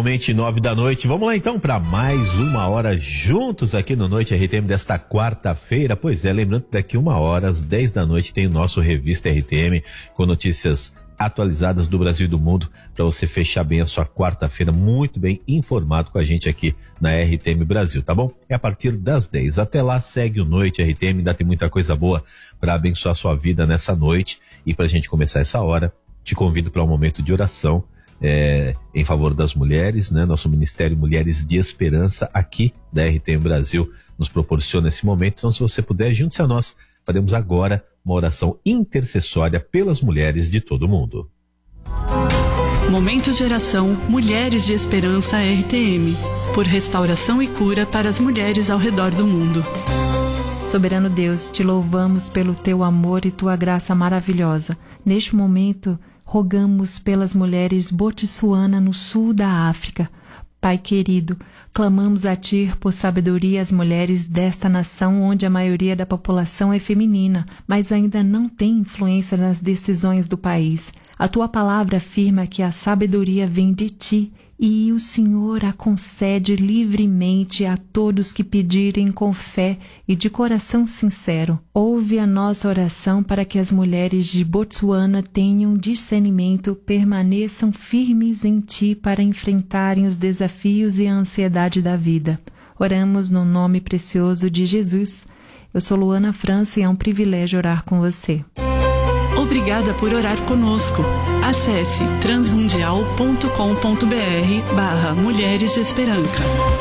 Pontualmente 9 da noite. Vamos lá então para mais uma hora juntos aqui no Noite RTM desta quarta-feira. Pois é, lembrando que daqui uma hora, às 10 da noite, tem o nosso Revista RTM com notícias atualizadas do Brasil e do mundo para você fechar bem a sua quarta-feira muito bem informado com a gente aqui na RTM Brasil, tá bom? É a partir das 10. Até lá, segue o Noite RTM, ainda tem muita coisa boa para abençoar a sua vida nessa noite. E pra gente começar essa hora, te convido para um momento de oração em favor das mulheres, né? Nosso Ministério Mulheres de Esperança aqui da RTM Brasil nos proporciona esse momento. Então, se você puder, junte-se a nós. Faremos agora uma oração intercessória pelas mulheres de todo o mundo. Momento de oração Mulheres de Esperança RTM, por restauração e cura para as mulheres ao redor do mundo. Soberano Deus, te louvamos pelo teu amor e tua graça maravilhosa. Neste momento, rogamos pelas mulheres Botsuana no sul da África. Pai querido, clamamos a ti por sabedoria às mulheres desta nação onde a maioria da população é feminina, mas ainda não tem influência nas decisões do país. A tua palavra afirma que a sabedoria vem de ti e o Senhor a concede livremente a todos que pedirem com fé e de coração sincero. Ouve a nossa oração para que as mulheres de Botsuana tenham discernimento, permaneçam firmes em ti para enfrentarem os desafios e a ansiedade da vida. Oramos no nome precioso de Jesus. Eu sou Luana França e é um privilégio orar com você. Obrigada por orar conosco. Acesse transmundial.com.br/Mulheres de Esperança.